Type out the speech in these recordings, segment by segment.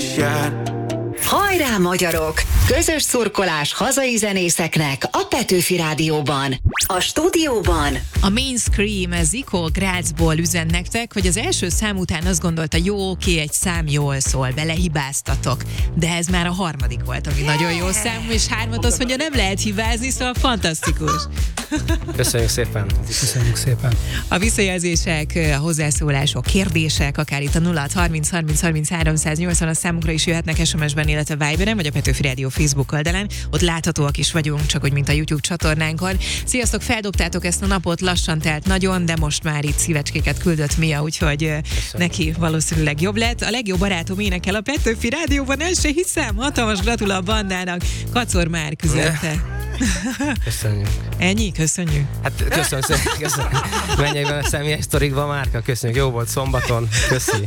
is jár. Hajrá magyarok! Közös szurkolás hazai zenészeknek a Petőfi Rádióban. A stúdióban a Mainstream Zico Grazból üzen nektek, hogy az első szám után azt gondolta, jó, oké, egy szám jól szól, belehibáztatok. De ez már a harmadik volt, ami nagyon jó szám, és hármat azt mondja, nem lehet hibázni, szóval fantasztikus. Köszönjük szépen. Köszönjük szépen. A visszajelzések, a hozzászólások, kérdések, akár itt a 0630 30 30 380 a számunkra is jöhetnek SMS-ben, illetve Viberen, vagy a Petőfi Rádió Facebook oldalán. Ott láthatóak is vagyunk, csak hogy mint a YouTube csatornánkon. Sziasztok, feldobtátok ezt a napot, lassan telt nagyon, de most már itt szívecskéket küldött Mia, úgyhogy neki valószínűleg jobb lett. A legjobb barátom énekel a Petőfi Rádióban, el se hiszem, hatalmas gratula a bandának. Kacor már üzente. Köszönjük. Ennyi? Köszönjük. Hát köszönöm szépen, köszönöm. Menjek bele a személyes sztorikba, Márka, köszönjük, jó volt szombaton, köszi.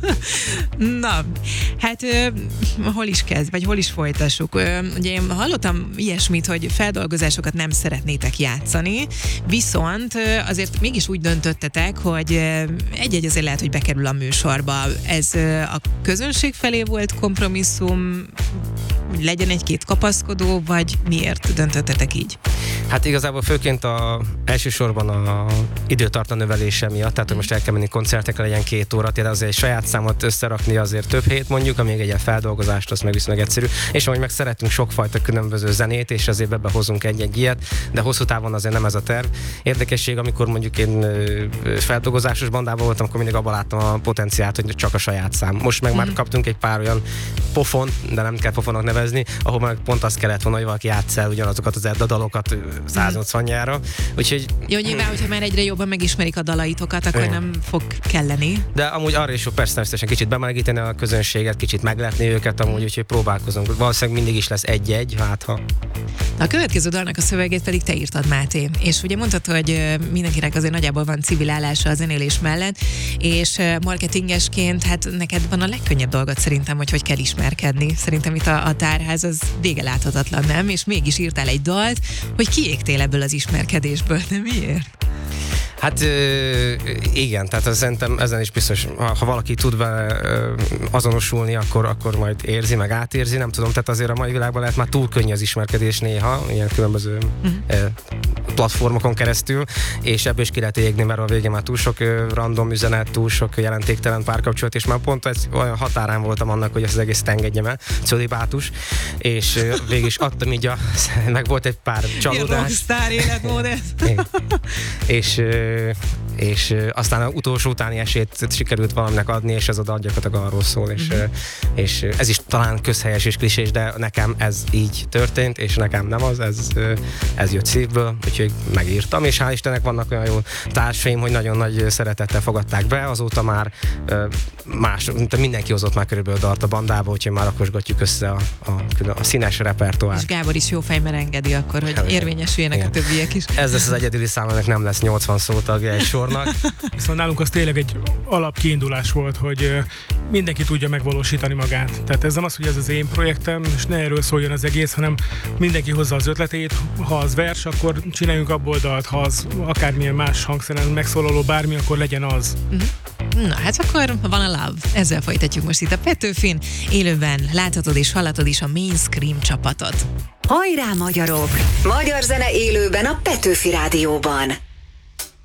Na, hát hol is kezd, vagy hol is folytassuk? Ugye én hallottam ilyesmit, hogy feldolgozásokat nem szeretnétek játszani, viszont azért mégis úgy döntöttetek, hogy egy-egy azért lehet, hogy bekerül a műsorba. Ez a közönség felé volt kompromisszum, hogy legyen egy-két kapaszkodó, vagy miért döntöttetek így? Hát igazából főként elsősorban a időtartam növelése miatt, tehát hogy most el kell menni koncertekre, legyen 2 óra, tehát azért egy saját számot összerakni azért több hét mondjuk, amíg egy ilyen feldolgozást, az meg viszonylag egyszerű. És ahogy meg szeretünk sokfajta különböző zenét, és azért bebehozunk egy-egy ilyet, de hosszú távon azért nem ez a terv. Érdekesség, amikor mondjuk én feldolgozásos bandában voltam, akkor mindig abban láttam a potenciált, hogy csak a saját szám. Most meg már kaptunk egy pár olyan pofont, de nem kell pofonnak nevezni, ahol meg pont azt kellett volna, hogy valaki játsz el ugyanazokat az dalokat 180-jára. Úgyhogy... Jó, nyilván, hogyha már egyre jobban megismerik a dalaitokat, akkor nem fog kelleni. De amúgy arra is persze természetesen kicsit bemelegíteni a közönséget, kicsit meglepni őket amúgy, úgyhogy próbálkozunk. Valószínűleg mindig is lesz egy-egy, hát ha. A következő dalnak a szövegét pedig te írtad, Máté. És ugye mondtad, hogy mindenkinek azért nagyjából van civil állása a zenélés mellett, és marketingesként, hát neked van a legkönnyebb dolgot szerintem, hogy kell ismerkedni. Szerintem itt a tárház az vége láthatatlan, nem? És mégis írtál egy dalt, hogy kiégtél ebből az ismerkedésből. De miért? Hát igen, tehát szerintem ezen is biztos, ha valaki tud vele azonosulni, akkor majd érzi, meg átérzi, nem tudom, tehát azért a mai világban lehet már túl könnyű az ismerkedés néha, ilyen különböző platformokon keresztül, és ebből is ki lehet égni, mert a végén már túl sok random üzenet, túl sok jelentéktelen párkapcsolat, és már pont olyan határán voltam annak, hogy ezt az egész engedjem el, cölibátus, és végig is adtam így meg volt egy pár csalódás. Ilyen rockstar életmód ez. És aztán az utolsó utáni esélyt sikerült valaminek adni, és ez a dal gyakorlatilag arról szól, és ez is talán közhelyes és klisés, de nekem ez így történt, és nekem nem az, ez jött szívből, úgyhogy megírtam, és hál' Istennek vannak olyan jó társaim, hogy nagyon nagy szeretettel fogadták be, azóta már mindenki hozott már körülbelül dalt a bandába, úgyhogy már rakosgatjuk össze a színes repertoár. És Gábor is jó fej, mert engedi akkor, hogy érvényesüljenek a többiek is. Ez lesz az egyedüli szám, aminek nem lesz 80 szótagja egy sornak. Viszont nálunk az tényleg egy alapkiindulás volt, hogy mindenki tudja megvalósítani magát. Tehát ez nem az, hogy ez az én projektem, és ne erről szóljon az egész, hanem mindenki hozza az ötletét. Ha az vers, akkor csináljunk abból dalt, ha az akármilyen más hangszeren megszólaló bármi, akkor legyen az. Na, hát akkor van a love. Ezzel folytatjuk most itt a Petőfin. Élőben láthatod és hallatod is a Mainstream csapatot. Hajrá magyarok! Magyar zene élőben a Petőfi Rádióban.